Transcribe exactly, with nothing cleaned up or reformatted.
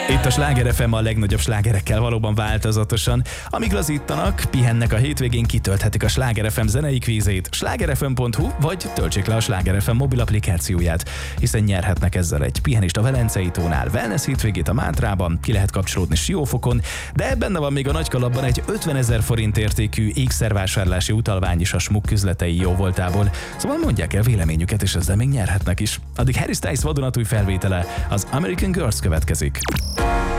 Itt a Sláger ef em a legnagyobb slágerekkel valóban változatosan. Amíg lazítanak, pihennek a hétvégén, kitölthetik a Sláger ef em zenei kvízét, slágerefem pont hu, vagy töltsék le a Sláger ef em mobil applikációját, hiszen nyerhetnek ezzel egy pihenést a Velencei tónál, wellness hétvégét a Mátrában, ki lehet kapcsolódni Siófokon, de benne van még a nagykalapban egy ötvenezer forint értékű ékszervásárlási utalvány is a smuk üzletei jóvoltából. Szóval mondják el véleményüket, és ezzel még nyerhetnek is. Addig Harry Styles vadonatúj felvétele, az American Girls következik.